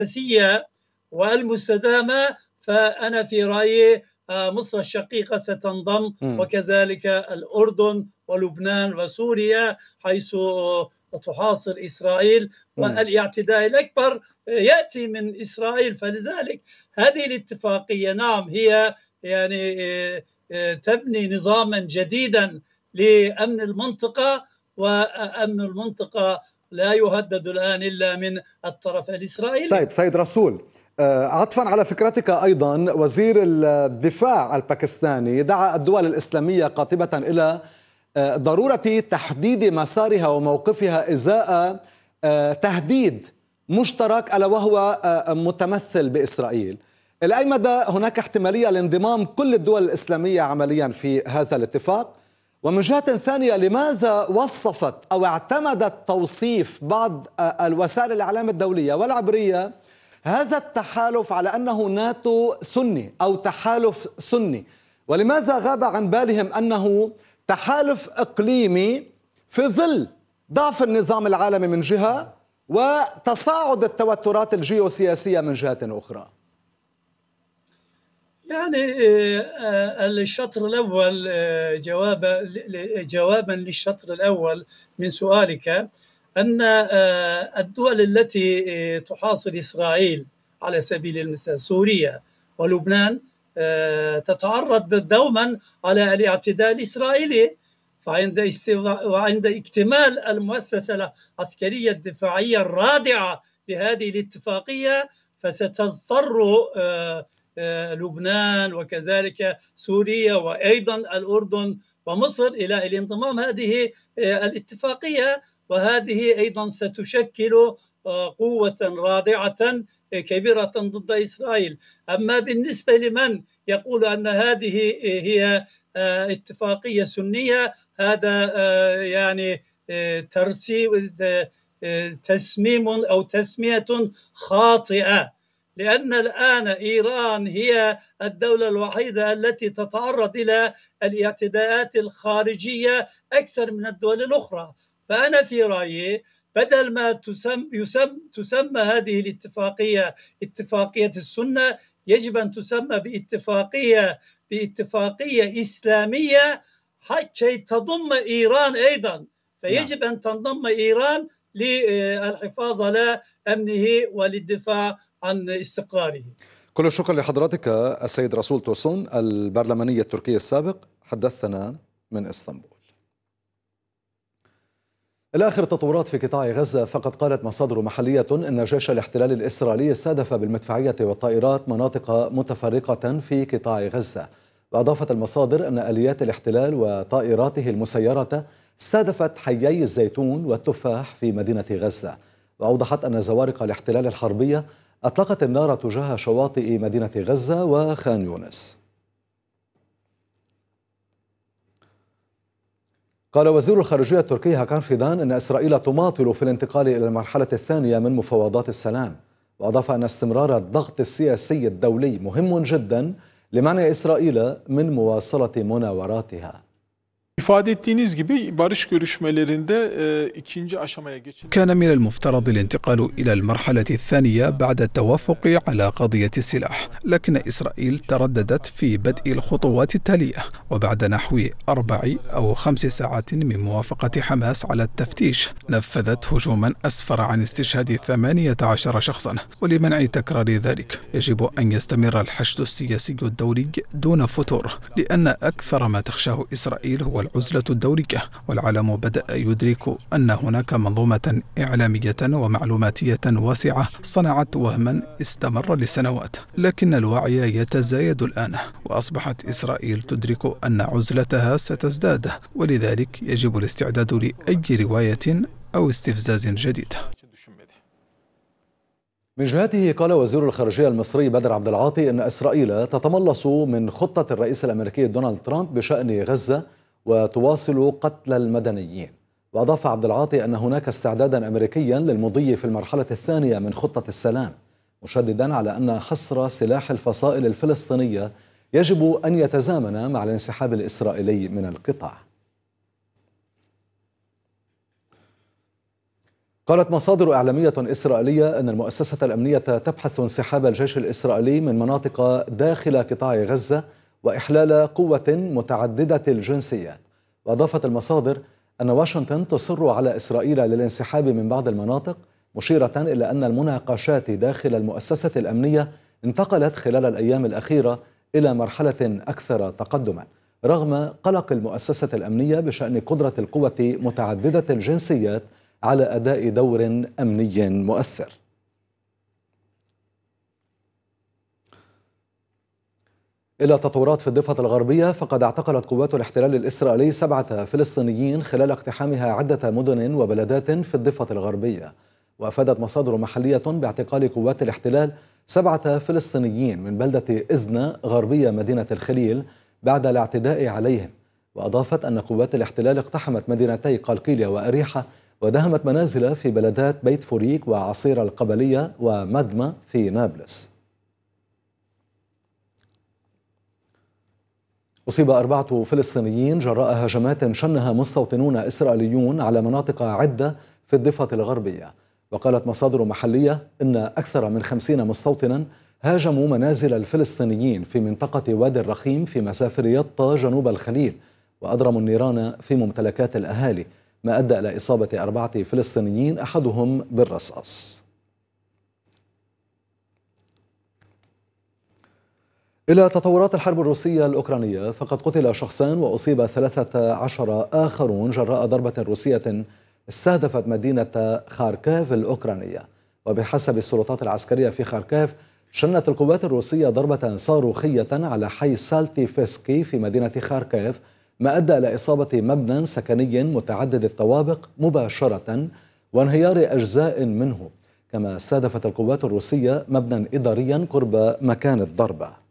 الأساسية والمستدامة، فأنا في رأيي مصر الشقيقة ستنضم، وكذلك الأردن ولبنان وسوريا حيث تحاصر إسرائيل، والاعتداء الأكبر يأتي من إسرائيل. فلذلك هذه الاتفاقية نعم هي يعني تبني نظاما جديدا لأمن المنطقة، وأمن المنطقة لا يهدد الآن إلا من الطرف الإسرائيلي. طيب سيد رسول، عطفا على فكرتك أيضا، وزير الدفاع الباكستاني دعا الدول الإسلامية قاطبة إلى ضرورة تحديد مسارها وموقفها إزاء تهديد مشترك ألا وهو متمثل بإسرائيل. إلى أي مدى هناك احتمالية لانضمام كل الدول الإسلامية عمليا في هذا الاتفاق؟ ومن جهة ثانية، لماذا وصفت أو اعتمدت توصيف بعض الوسائل الإعلام الدولية والعبرية هذا التحالف على أنه ناتو سني أو تحالف سني؟ ولماذا غاب عن بالهم أنه تحالف إقليمي في ظل ضعف النظام العالمي من جهة وتصاعد التوترات الجيوسياسية من جهة أخرى؟ يعني الشطر الأول جوابا للشطر الأول من سؤالك، أن الدول التي تحاصر إسرائيل على سبيل المثال سوريا ولبنان تتعرض دوما على الاعتداء الإسرائيلي، وعند اكتمال المؤسسة العسكرية الدفاعية الرادعة لهذه الاتفاقية فستضطر لبنان وكذلك سوريا وأيضا الأردن ومصر إلى الانضمام هذه الاتفاقية، وهذه أيضا ستشكل قوة رادعة كبيرة ضد إسرائيل. أما بالنسبة لمن يقول أن هذه هي اتفاقية سنية، هذا يعني تسميم أو تسمية خاطئة، لأن الآن إيران هي الدولة الوحيدة التي تتعرض إلى الاعتداءات الخارجية أكثر من الدول الأخرى. فأنا في رأيي بدل ما تسمى هذه الاتفاقية اتفاقية السنة، يجب أن تسمى باتفاقية إسلامية حتى تضم إيران أيضا، فيجب أن تنضم إيران للحفاظ على أمنه وللدفاع عن استقراره. كل الشكر لحضرتك السيد رسول توسون البرلماني التركي السابق، حدثنا من اسطنبول. إلى آخر التطورات في قطاع غزة، فقد قالت مصادر محلية أن جيش الاحتلال الإسرائيلي استهدف بالمدفعية والطائرات مناطق متفرقة في قطاع غزة. وأضافت المصادر أن آليات الاحتلال وطائراته المسيرة استهدفت حيي الزيتون والتفاح في مدينة غزة. وأوضحت أن زوارق الاحتلال الحربية أطلقت النار تجاه شواطئ مدينة غزة وخان يونس. قال وزير الخارجية التركي هاكان فيدان أن إسرائيل تماطل في الانتقال إلى المرحلة الثانية من مفاوضات السلام. وأضاف أن استمرار الضغط السياسي الدولي مهم جدا لمنع إسرائيل من مواصلة مناوراتها. İfade ettiğiniz gibi barış görüşmelerinde ikinci aşamaya geçildi. كان من المفترض الانتقال إلى المرحلة الثانية بعد التوافق على قضية السلاح، لكن إسرائيل ترددت في بدء الخطوات التالية. وبعد نحو 4 أو 5 ساعات من موافقة حماس على التفتيش، نفذت هجوما أسفر عن استشهاد 18 شخصا. ولمنع تكرار ذلك يجب أن يستمر الحشد السياسي الدولي دون فتور، لأن أكثر ما تخشاه إسرائيل هو العزلة الدولية. والعالم بدأ يدرك أن هناك منظومة إعلامية ومعلوماتية واسعة صنعت وهما استمر لسنوات، لكن الوعي يتزايد الآن، وأصبحت إسرائيل تدرك أن عزلتها ستزداد، ولذلك يجب الاستعداد لأي رواية أو استفزاز جديد. من جهته قال وزير الخارجية المصري بدر عبد العاطي أن إسرائيل تتملص من خطة الرئيس الأمريكي دونالد ترامب بشأن غزة وتواصل قتل المدنيين. وأضاف عبد العاطي أن هناك استعدادا أمريكيا للمضي في المرحلة الثانية من خطة السلام، مشددا على أن حصر سلاح الفصائل الفلسطينية يجب أن يتزامن مع الانسحاب الإسرائيلي من القطاع. قالت مصادر إعلامية إسرائيلية أن المؤسسة الأمنية تبحث انسحاب الجيش الإسرائيلي من مناطق داخل قطاع غزة وإحلال قوة متعددة الجنسيات. وأضافت المصادر أن واشنطن تصر على إسرائيل للانسحاب من بعض المناطق، مشيرة إلى أن المناقشات داخل المؤسسة الأمنية انتقلت خلال الأيام الأخيرة إلى مرحلة أكثر تقدما، رغم قلق المؤسسة الأمنية بشأن قدرة القوة متعددة الجنسيات على أداء دور أمني مؤثر. إلى تطورات في الضفة الغربية، فقد اعتقلت قوات الاحتلال الإسرائيلي 7 فلسطينيين خلال اقتحامها عدة مدن وبلدات في الضفة الغربية. وأفادت مصادر محلية باعتقال قوات الاحتلال 7 فلسطينيين من بلدة إذنة غربية مدينة الخليل بعد الاعتداء عليهم. وأضافت أن قوات الاحتلال اقتحمت مدينتي قلقيلية وأريحة ودهمت منازل في بلدات بيت فوريك وعصير القبلية ومدمة في نابلس. أصيب 4 فلسطينيين جراء هجمات شنها مستوطنون إسرائيليون على مناطق عدة في الضفة الغربية. وقالت مصادر محلية إن أكثر من 50 مستوطنا هاجموا منازل الفلسطينيين في منطقة وادي الرخيم في مسافر يطا جنوب الخليل، وأضرموا النيران في ممتلكات الأهالي، ما أدى إلى إصابة 4 فلسطينيين أحدهم بالرصاص. إلى تطورات الحرب الروسية الأوكرانية، فقد قتل شخصان وأصيب 13 آخرون جراء ضربة روسية استهدفت مدينة خاركيف الأوكرانية. وبحسب السلطات العسكرية في خاركيف، شنت القوات الروسية ضربة صاروخية على حي سالتيفسكي في مدينة خاركيف، ما أدى إلى إصابة مبنى سكني متعدد الطوابق مباشرة وانهيار أجزاء منه. كما استهدفت القوات الروسية مبنى إداريا قرب مكان الضربة.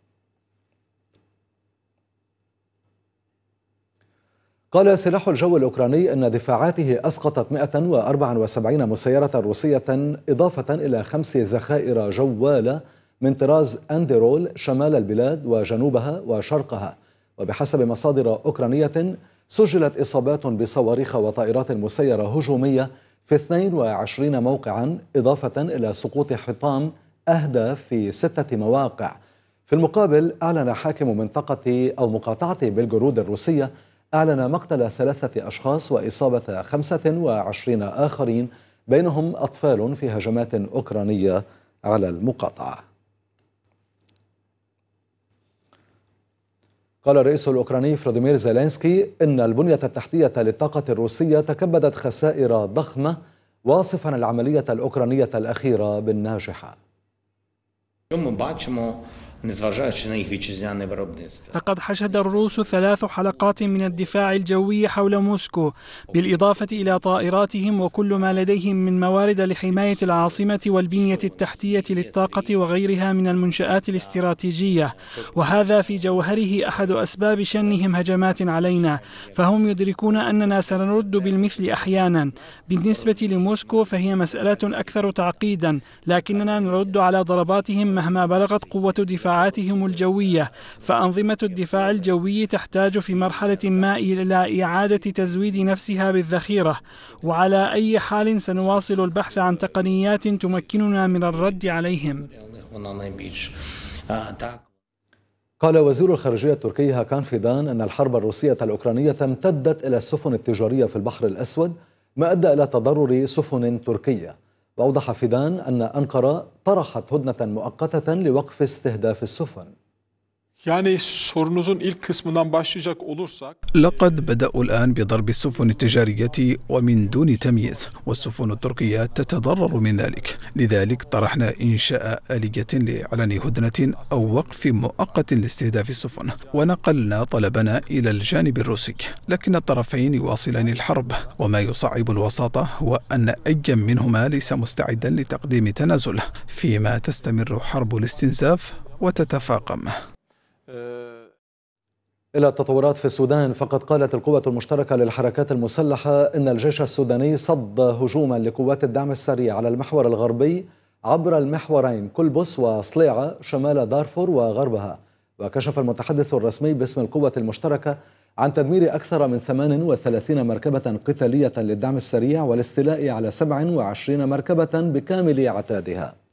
قال سلاح الجو الأوكراني أن دفاعاته أسقطت 174 مسيرة روسية، إضافة إلى 5 ذخائر جوالة من طراز أنديرول شمال البلاد وجنوبها وشرقها. وبحسب مصادر أوكرانية، سجلت إصابات بصواريخ وطائرات مسيرة هجومية في 22 موقعا، إضافة إلى سقوط حطام أهداف في 6 مواقع. في المقابل، أعلن حاكم منطقة أو مقاطعة بلغورود الروسية أعلن مقتل 3 أشخاص وإصابة 25 آخرين، بينهم أطفال، في هجمات أوكرانية على المقاطعة. قال الرئيس الأوكراني فلاديمير زيلينسكي إن البنية التحتية للطاقة الروسية تكبدت خسائر ضخمة، واصفا العملية الأوكرانية الأخيرة بالناجحة. لقد حشد الروس 3 حلقات من الدفاع الجوي حول موسكو، بالإضافة إلى طائراتهم وكل ما لديهم من موارد لحماية العاصمة والبنية التحتية للطاقة وغيرها من المنشآت الاستراتيجية، وهذا في جوهره أحد أسباب شنهم هجمات علينا، فهم يدركون أننا سنرد بالمثل أحيانا. بالنسبة لموسكو فهي مسألة أكثر تعقيدا، لكننا نرد على ضرباتهم مهما بلغت قوة دفاعاتهم الجوية، فأنظمة الدفاع الجوي تحتاج في مرحلة ما إلى إعادة تزويد نفسها بالذخيرة، وعلى أي حال سنواصل البحث عن تقنيات تمكننا من الرد عليهم. قال وزير الخارجية التركي هاكان فيدان أن الحرب الروسية الأوكرانية امتدت إلى السفن التجارية في البحر الأسود، ما أدى إلى تضرر سفن تركية. وأوضح فيدان أن أنقرة طرحت هدنة مؤقتة لوقف استهداف السفن. Yani sorunuzun ilk kısmından başlayacak olursak لقد بدأوا الآن بضرب السفن التجارية ومن دون تمييز، والسفن التركية تتضرر من ذلك. لذلك طرحنا إنشاء آلية لإعلان هدنة أو وقف مؤقت لاستهداف السفن، ونقلنا طلبنا إلى الجانب الروسي، لكن الطرفين يواصلان الحرب، وما يصعب الوساطة هو أن أي منهما ليس مستعدا لتقديم تنازل، فيما تستمر حرب الاستنزاف وتتفاقم. إلى التطورات في السودان، فقد قالت القوة المشتركة للحركات المسلحة إن الجيش السوداني صد هجوما لقوات الدعم السريع على المحور الغربي عبر المحورين كلبس وصليعة شمال دارفور وغربها. وكشف المتحدث الرسمي باسم القوة المشتركة عن تدمير أكثر من 38 مركبة قتالية للدعم السريع والاستيلاء على 27 مركبة بكامل عتادها.